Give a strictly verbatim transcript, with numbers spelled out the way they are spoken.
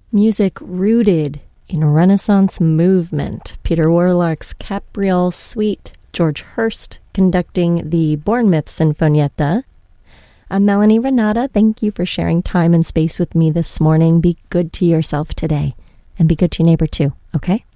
Music rooted in Renaissance movement. Peter Warlock's Capriole Suite, George Hurst conducting the Bournemouth Sinfonietta. I'm Melanie Renata. Thank you for sharing time and space with me this morning. Be good to yourself today, and be good to your neighbor too, okay?